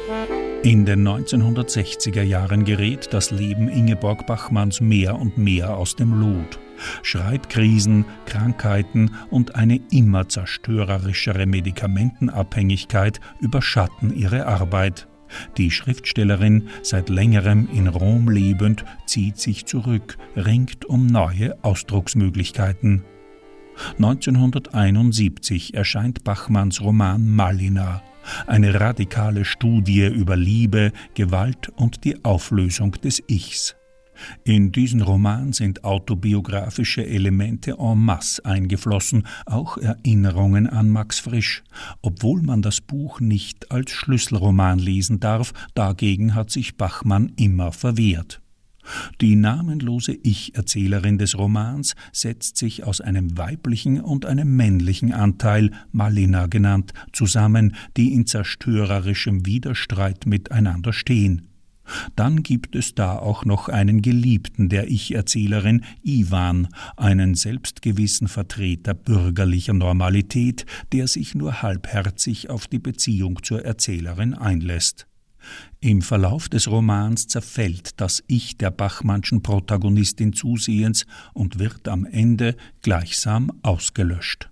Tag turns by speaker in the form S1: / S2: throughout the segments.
S1: In den 1960er Jahren gerät das Leben Ingeborg Bachmanns mehr und mehr aus dem Lot. Schreibkrisen, Krankheiten und eine immer zerstörerischere Medikamentenabhängigkeit überschatten ihre Arbeit. Die Schriftstellerin, seit längerem in Rom lebend, zieht sich zurück, ringt um neue Ausdrucksmöglichkeiten. 1971 erscheint Bachmanns Roman Malina, eine radikale Studie über Liebe, Gewalt und die Auflösung des Ichs. In diesen Roman sind autobiografische Elemente en masse eingeflossen, auch Erinnerungen an Max Frisch, obwohl man das Buch nicht als Schlüsselroman lesen darf, dagegen hat sich Bachmann immer verwehrt. Die namenlose Ich-Erzählerin des Romans setzt sich aus einem weiblichen und einem männlichen Anteil, Malina genannt, zusammen, die in zerstörerischem Widerstreit miteinander stehen. Dann gibt es da auch noch einen Geliebten der Ich-Erzählerin, Iwan, einen selbstgewissen Vertreter bürgerlicher Normalität, der sich nur halbherzig auf die Beziehung zur Erzählerin einlässt. Im Verlauf des Romans zerfällt das Ich der Bachmannschen Protagonistin zusehends und wird am Ende gleichsam ausgelöscht.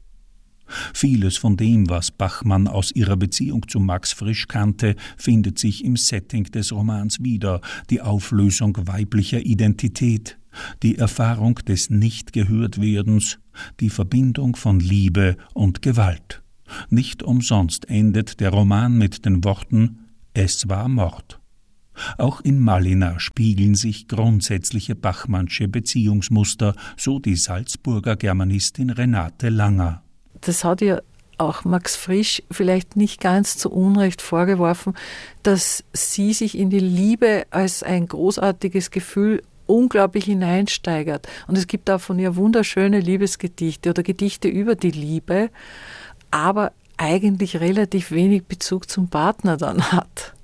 S1: Vieles von dem, was Bachmann aus ihrer Beziehung zu Max Frisch kannte, findet sich im Setting des Romans wieder: die Auflösung weiblicher Identität, die Erfahrung des Nicht-Gehörtwerdens, die Verbindung von Liebe und Gewalt. Nicht umsonst endet der Roman mit den Worten: Es war Mord. Auch in Malina spiegeln sich grundsätzliche Bachmannsche Beziehungsmuster, so die Salzburger Germanistin Renate Langer.
S2: Das hat ja auch Max Frisch vielleicht nicht ganz zu Unrecht vorgeworfen, dass sie sich in die Liebe als ein großartiges Gefühl unglaublich hineinsteigert. Und es gibt auch von ihr wunderschöne Liebesgedichte oder Gedichte über die Liebe, aber eigentlich relativ wenig Bezug zum Partner dann hat.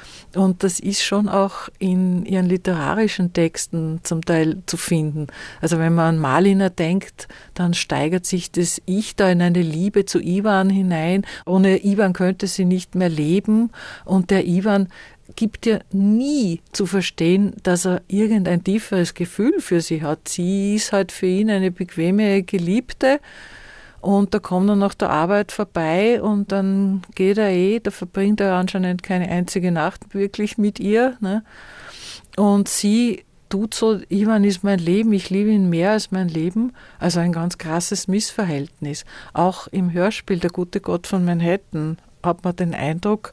S2: Und das ist schon auch in ihren literarischen Texten zum Teil zu finden. Also wenn man an Malina denkt, dann steigert sich das Ich da in eine Liebe zu Iwan hinein. Ohne Iwan könnte sie nicht mehr leben. Und der Iwan gibt ja nie zu verstehen, dass er irgendein tieferes Gefühl für sie hat. Sie ist halt für ihn eine bequeme Geliebte. Und da kommt er nach der Arbeit vorbei und dann geht er da verbringt er anscheinend keine einzige Nacht wirklich mit ihr. Ne? Und sie tut so, Iwan ist mein Leben, ich liebe ihn mehr als mein Leben. Also ein ganz krasses Missverhältnis. Auch im Hörspiel Der gute Gott von Manhattan hat man den Eindruck,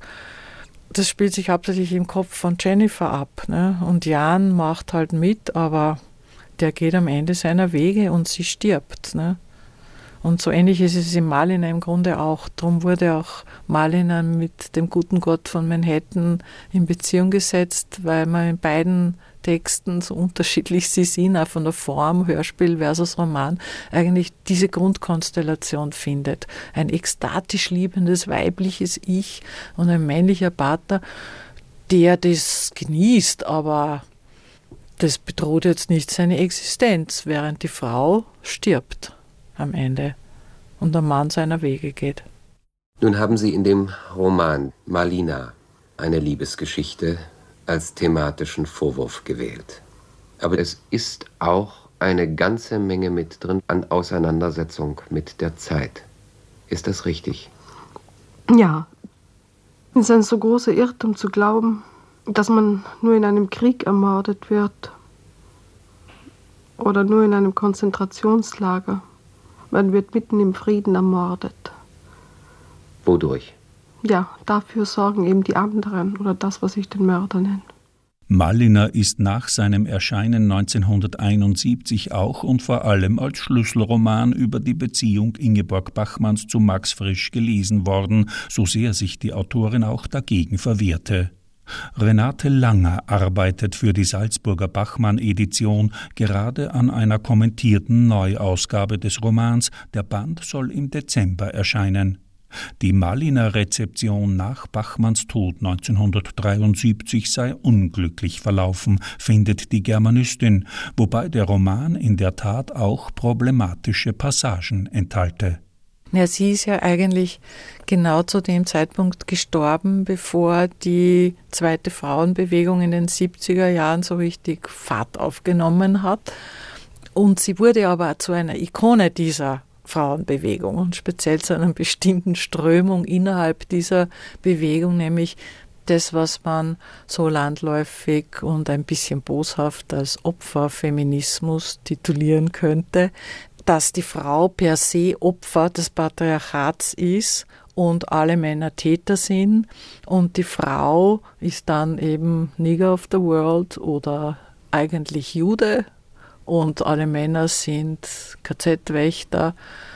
S2: das spielt sich hauptsächlich im Kopf von Jennifer ab. Ne? Und Jan macht halt mit, aber der geht am Ende seiner Wege und sie stirbt. Ne? Und so ähnlich ist es in Malina im Grunde auch. Darum wurde auch Malina mit dem guten Gott von Manhattan in Beziehung gesetzt, weil man in beiden Texten, so unterschiedlich sie sind, auch von der Form, Hörspiel versus Roman, eigentlich diese Grundkonstellation findet. Ein ekstatisch liebendes weibliches Ich und ein männlicher Partner, der das genießt, aber das bedroht jetzt nicht seine Existenz, während die Frau stirbt am Ende und der Mann seiner Wege geht.
S3: Nun haben Sie in dem Roman Malina eine Liebesgeschichte als thematischen Vorwurf gewählt. Aber es ist auch eine ganze Menge mit drin an Auseinandersetzung mit der Zeit. Ist das richtig?
S4: Ja. Es ist ein so großer Irrtum zu glauben, dass man nur in einem Krieg ermordet wird oder nur in einem Konzentrationslager. Man wird mitten im Frieden ermordet.
S3: Wodurch?
S4: Ja, dafür sorgen eben die anderen oder das, was ich den Mörder nenne.
S1: Malina ist nach seinem Erscheinen 1971 auch und vor allem als Schlüsselroman über die Beziehung Ingeborg Bachmanns zu Max Frisch gelesen worden, so sehr sich die Autorin auch dagegen verwehrte. Renate Langer arbeitet für die Salzburger Bachmann-Edition gerade an einer kommentierten Neuausgabe des Romans. Der Band soll im Dezember erscheinen. Die Malina-Rezeption nach Bachmanns Tod 1973 sei unglücklich verlaufen, findet die Germanistin, wobei der Roman in der Tat auch problematische Passagen enthalte.
S2: Ja, sie ist ja eigentlich genau zu dem Zeitpunkt gestorben, bevor die zweite Frauenbewegung in den 70er Jahren so richtig Fahrt aufgenommen hat. Und sie wurde aber auch zu einer Ikone dieser Frauenbewegung und speziell zu einer bestimmten Strömung innerhalb dieser Bewegung, nämlich das, was man so landläufig und ein bisschen boshaft als Opferfeminismus titulieren könnte, dass die Frau per se Opfer des Patriarchats ist und alle Männer Täter sind und die Frau ist dann eben Nigger of the World oder eigentlich Jude und alle Männer sind KZ-Wächter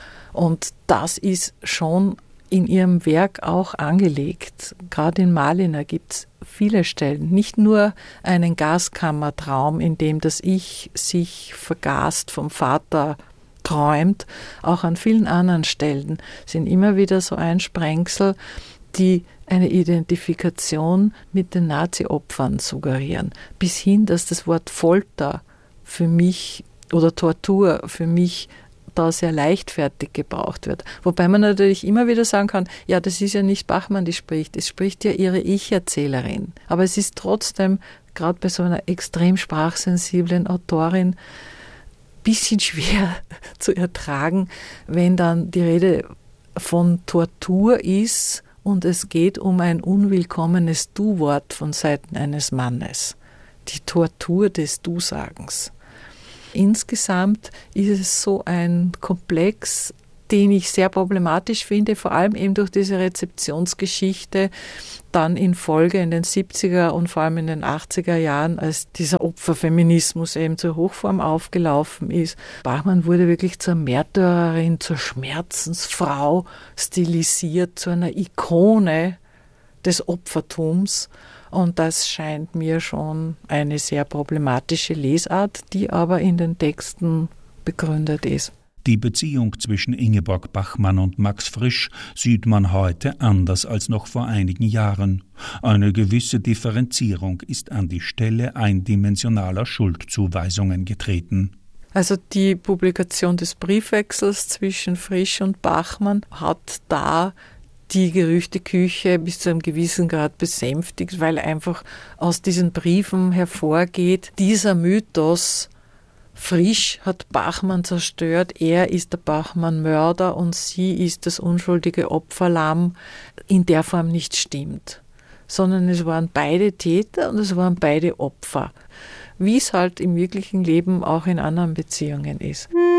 S2: und das ist schon in ihrem Werk auch angelegt. Gerade in Malina gibt es viele Stellen, nicht nur einen Gaskammertraum, in dem das Ich sich vergast vom Vater träumt, auch an vielen anderen Stellen sind immer wieder so Einsprengsel, die eine Identifikation mit den Nazi-Opfern suggerieren. Bis hin, dass das Wort Folter für mich oder Tortur für mich da sehr leichtfertig gebraucht wird. Wobei man natürlich immer wieder sagen kann, ja, das ist ja nicht Bachmann, die spricht, es spricht ja ihre Ich-Erzählerin. Aber es ist trotzdem, gerade bei so einer extrem sprachsensiblen Autorin, bisschen schwer zu ertragen, wenn dann die Rede von Tortur ist und es geht um ein unwillkommenes Du-Wort von Seiten eines Mannes. Die Tortur des Du-Sagens. Insgesamt ist es so ein Komplex, den ich sehr problematisch finde, vor allem eben durch diese Rezeptionsgeschichte, dann in Folge in den 70er und vor allem in den 80er Jahren, als dieser Opferfeminismus eben zur Hochform aufgelaufen ist. Bachmann wurde wirklich zur Märtyrerin, zur Schmerzensfrau stilisiert, zu einer Ikone des Opfertums. Und das scheint mir schon eine sehr problematische Lesart, die aber in den Texten begründet ist.
S1: Die Beziehung zwischen Ingeborg Bachmann und Max Frisch sieht man heute anders als noch vor einigen Jahren. Eine gewisse Differenzierung ist an die Stelle eindimensionaler Schuldzuweisungen getreten.
S2: Also die Publikation des Briefwechsels zwischen Frisch und Bachmann hat da die Gerüchteküche bis zu einem gewissen Grad besänftigt, weil einfach aus diesen Briefen hervorgeht, dieser Mythos, Frisch hat Bachmann zerstört, er ist der Bachmann-Mörder und sie ist das unschuldige Opferlamm, in der Form nicht stimmt. Sondern es waren beide Täter und es waren beide Opfer, wie es halt im wirklichen Leben auch in anderen Beziehungen ist.